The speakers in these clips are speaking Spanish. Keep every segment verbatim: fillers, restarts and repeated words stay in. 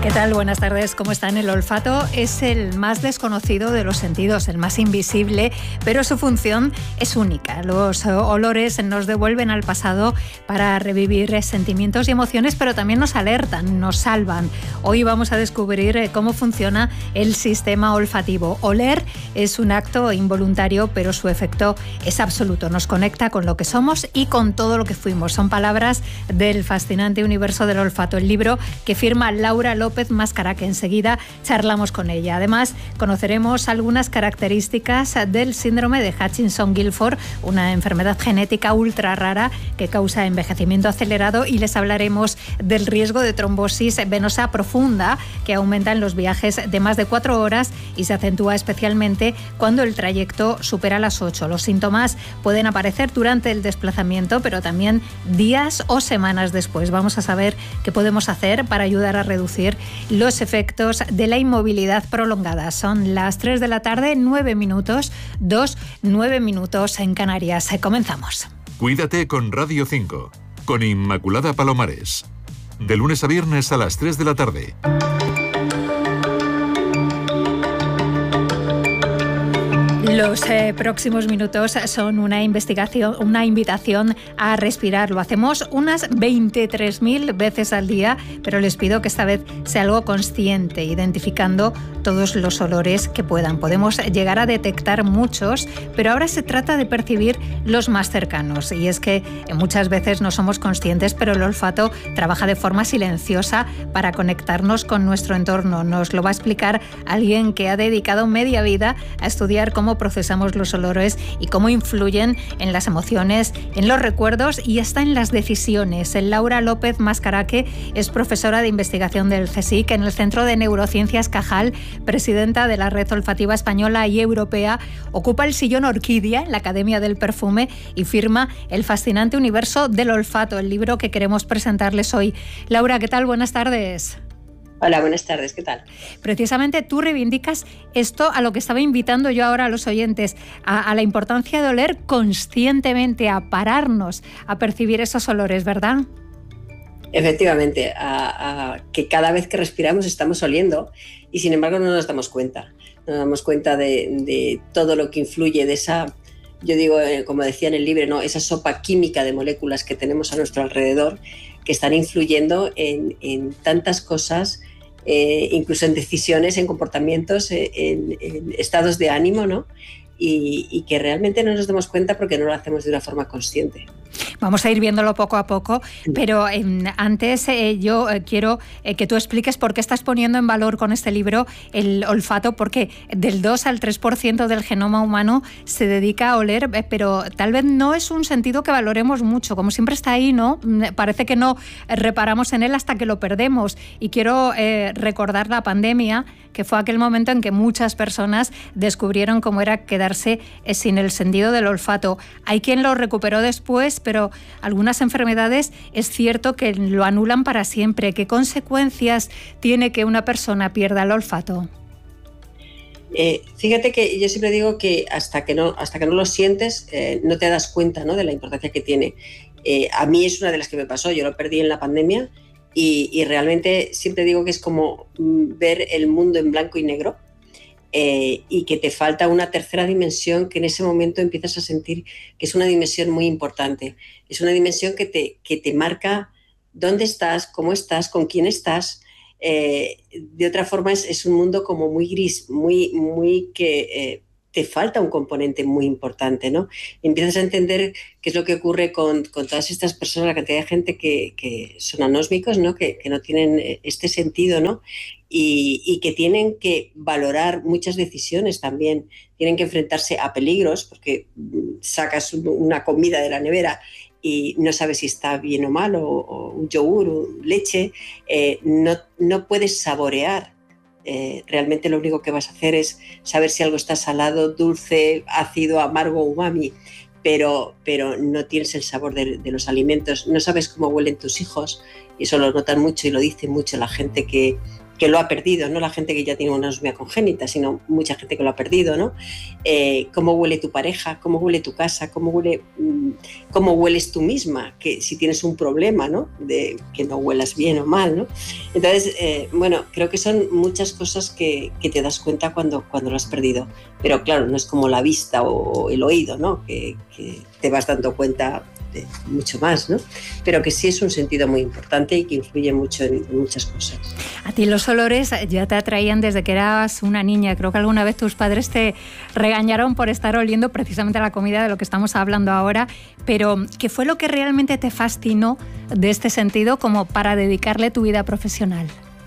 ¿Qué tal? Buenas tardes. ¿Cómo están? El olfato es el más desconocido de los sentidos, el más invisible, pero su función es única. Los olores nos devuelven al pasado para revivir sentimientos y emociones, pero también nos alertan, nos salvan. Hoy vamos a descubrir cómo funciona el sistema olfativo. Oler es un acto involuntario, pero su efecto es absoluto. Nos conecta con lo que somos y con todo lo que fuimos. Son palabras del fascinante universo del olfato, el libro que firma Laura López Máscara, que enseguida charlamos con ella. Además, conoceremos algunas características del síndrome de Hutchinson-Gilford, una enfermedad genética ultra rara que causa envejecimiento acelerado, y les hablaremos del riesgo de trombosis venosa profunda que aumenta en los viajes de más de cuatro horas y se acentúa especialmente cuando el trayecto supera las ocho. Los síntomas pueden aparecer durante el desplazamiento, pero también días o semanas después. Vamos a saber qué podemos hacer para ayudar a reducir los efectos de la inmovilidad prolongada. Son las tres de la tarde, nueve minutos, dos, nueve minutos en Canarias. Comenzamos. Cuídate con Radio cinco, con Inmaculada Palomares. De lunes a viernes a las tres de la tarde. Los eh, próximos minutos son una investigación, una invitación a respirar. Lo hacemos unas veintitrés mil veces al día, pero les pido que esta vez sea algo consciente, identificando todos los olores que puedan. Podemos llegar a detectar muchos, pero ahora se trata de percibir los más cercanos. Y es que muchas veces no somos conscientes, pero el olfato trabaja de forma silenciosa para conectarnos con nuestro entorno. Nos lo va a explicar alguien que ha dedicado media vida a estudiar cómo procesamos los olores y cómo influyen en las emociones, en los recuerdos y hasta en las decisiones. Laura López Máscara, que es profesora de investigación del CSIC en el Centro de Neurociencias Cajal, presidenta de la Red Olfativa Española y Europea, ocupa el sillón Orquídea en la Academia del Perfume y firma El fascinante universo del olfato, el libro que queremos presentarles hoy. Laura, ¿qué tal? Buenas tardes. Hola, buenas tardes, ¿qué tal? Precisamente tú reivindicas esto a lo que estaba invitando yo ahora a los oyentes, a, a la importancia de oler conscientemente, a pararnos, a percibir esos olores, ¿verdad? Efectivamente, a, a que cada vez que respiramos estamos oliendo y sin embargo no nos damos cuenta. No nos damos cuenta de, de todo lo que influye, de esa, yo digo, como decía en el libro, ¿no? Esa sopa química de moléculas que tenemos a nuestro alrededor que están influyendo en, en tantas cosas, eh, incluso en decisiones, en comportamientos, en, en estados de ánimo, ¿no? Y, y que realmente no nos damos cuenta porque no lo hacemos de una forma consciente. Vamos a ir viéndolo poco a poco, pero eh, antes eh, yo eh, quiero eh, que tú expliques por qué estás poniendo en valor con este libro el olfato, porque del dos al tres por ciento del genoma humano se dedica a oler, eh, pero tal vez no es un sentido que valoremos mucho, como siempre está ahí, ¿no? Parece que no reparamos en él hasta que lo perdemos, y quiero eh, recordar la pandemia, que fue aquel momento en que muchas personas descubrieron cómo era quedarse eh, sin el sentido del olfato. Hay quien lo recuperó después, pero algunas enfermedades es cierto que lo anulan para siempre. ¿Qué consecuencias tiene que una persona pierda el olfato? Eh, fíjate que yo siempre digo que hasta que no, hasta que no lo sientes eh, no te das cuenta, ¿no?, de la importancia que tiene. Eh, a mí es una de las que me pasó, yo lo perdí en la pandemia y, y realmente siempre digo que es como ver el mundo en blanco y negro. Eh, y que te falta una tercera dimensión que en ese momento empiezas a sentir que es una dimensión muy importante. Es una dimensión que te, que te marca dónde estás, cómo estás, con quién estás. Eh, de otra forma es, es un mundo como muy gris, muy, muy que eh, te falta un componente muy importante, ¿no? Y empiezas a entender qué es lo que ocurre con, con todas estas personas, la cantidad de gente que, que son anósmicos, ¿no? Que, que no tienen este sentido, ¿no? Y, y que tienen que valorar muchas decisiones también, tienen que enfrentarse a peligros porque sacas una comida de la nevera y no sabes si está bien o mal, o, o un yogur, o leche, eh, no, no puedes saborear. Eh, realmente lo único que vas a hacer es saber si algo está salado, dulce, ácido, amargo, umami, pero, pero no tienes el sabor de, de los alimentos, no sabes cómo huelen tus hijos, y eso lo notan mucho y lo dice mucho la gente que que lo ha perdido, no la gente que ya tiene una anosmia congénita, sino mucha gente que lo ha perdido, ¿no? Eh, cómo huele tu pareja, cómo huele tu casa, cómo huele, cómo hueles tú misma, que si tienes un problema, ¿no? De que no huelas bien o mal, ¿no? Entonces, eh, bueno, creo que son muchas cosas que, que te das cuenta cuando, cuando lo has perdido, pero claro, no es como la vista o el oído, ¿no? Que, que te vas dando cuenta de mucho más, ¿no? Pero que sí es un sentido muy importante y que influye mucho en, en muchas cosas. A ti los olores ya te atraían desde que eras una niña. Creo que alguna vez tus padres te regañaron por estar oliendo precisamente la comida de lo que estamos hablando ahora, pero ¿qué fue lo que realmente te fascinó de este sentido como para dedicarle tu vida profesional?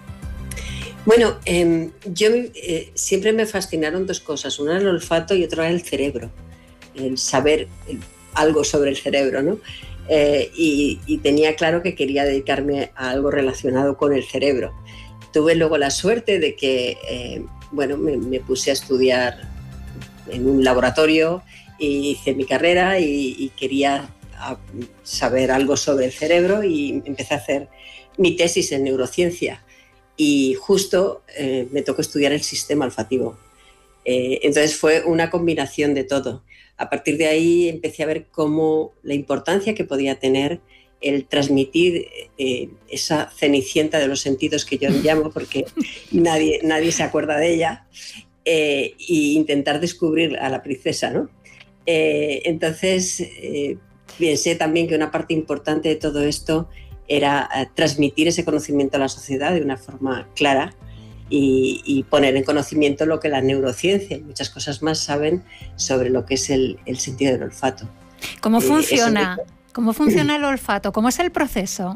Bueno, eh, yo eh, siempre me fascinaron dos cosas, una era el olfato y otra era el cerebro, el saber el, algo sobre el cerebro, ¿no? Eh, y, y tenía claro que quería dedicarme a algo relacionado con el cerebro. Tuve luego la suerte de que, eh, bueno, me, me puse a estudiar en un laboratorio y hice mi carrera y, y quería a, saber algo sobre el cerebro y empecé a hacer mi tesis en neurociencia y justo eh, me tocó estudiar el sistema olfativo. Eh, entonces fue una combinación de todo. A partir de ahí empecé a ver cómo la importancia que podía tener el transmitir eh, esa cenicienta de los sentidos que yo llamo, porque nadie, nadie se acuerda de ella, eh, e intentar descubrir a la princesa, ¿no? Eh, entonces eh, pensé también que una parte importante de todo esto era eh, transmitir ese conocimiento a la sociedad de una forma clara y, y poner en conocimiento lo que la neurociencia y muchas cosas más saben sobre lo que es el, el sentido del olfato. ¿Cómo eh, funciona? ¿Cómo funciona el olfato? ¿Cómo es el proceso?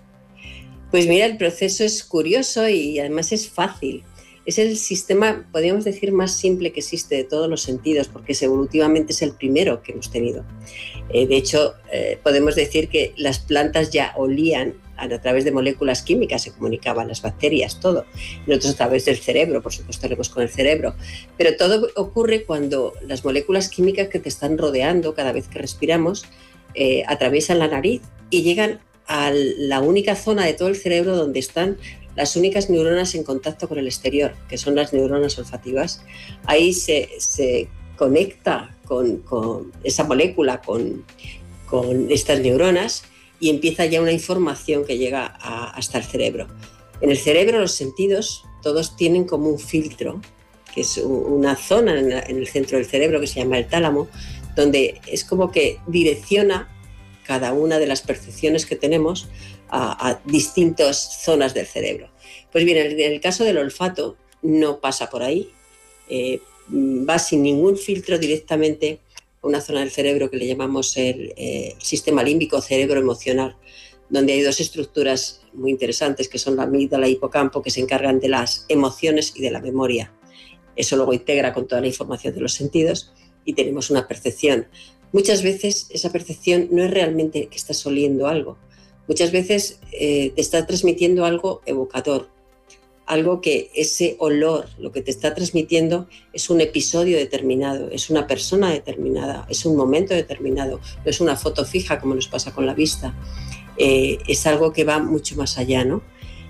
Pues mira, el proceso es curioso y además es fácil. Es el sistema, podríamos decir, más simple que existe de todos los sentidos, porque es, evolutivamente es el primero que hemos tenido. Eh, de hecho, eh, podemos decir que las plantas ya olían a través de moléculas químicas, se comunicaban las bacterias, todo. Nosotros a través del cerebro, por supuesto, lo vemos con el cerebro. Pero todo ocurre cuando las moléculas químicas que te están rodeando cada vez que respiramos eh, atraviesan la nariz y llegan a la única zona de todo el cerebro donde están las únicas neuronas en contacto con el exterior, que son las neuronas olfativas. Ahí se, se conecta con, con esa molécula, con, con estas neuronas, y empieza ya una información que llega a, hasta el cerebro. En el cerebro los sentidos todos tienen como un filtro, que es una zona en, la, en el centro del cerebro que se llama el tálamo, donde es como que direcciona cada una de las percepciones que tenemos a, a distintas zonas del cerebro. Pues bien, en el caso del olfato no pasa por ahí, eh, va sin ningún filtro directamente a una zona del cerebro que le llamamos el eh, sistema límbico cerebro emocional, donde hay dos estructuras muy interesantes que son la amígdala y el hipocampo, que se encargan de las emociones y de la memoria. Eso luego integra con toda la información de los sentidos y tenemos una percepción. Muchas veces esa percepción no es realmente que estás oliendo algo. Muchas veces eh, te está transmitiendo algo evocador, algo que ese olor, lo que te está transmitiendo es un episodio determinado, es una persona determinada, es un momento determinado, no es una foto fija como nos pasa con la vista. Eh, es algo que va mucho más allá, ¿no?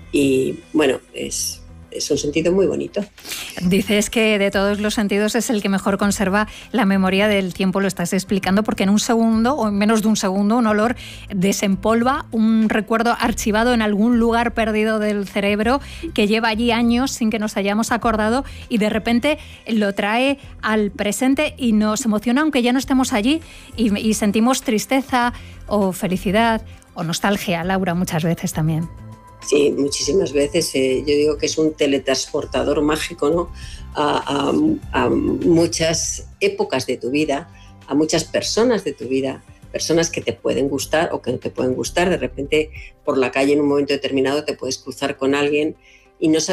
Y bueno, es... es un sentido muy bonito. Dices que de todos los sentidos es el que mejor conserva la memoria del tiempo, lo estás explicando, porque en un segundo o en menos de un segundo un olor desempolva un recuerdo archivado en algún lugar perdido del cerebro que lleva allí años sin que nos hayamos acordado y de repente lo trae al presente y nos emociona aunque ya no estemos allí y, y sentimos tristeza o felicidad o nostalgia, Laura, muchas veces también. Sí, muchísimas veces. Eh, yo digo que es un teletransportador mágico, ¿no? A, a, a muchas épocas de tu vida, a muchas personas de tu vida, personas que te pueden gustar o que no te pueden gustar. De repente, por la calle en un momento determinado te puedes cruzar con alguien y no sabes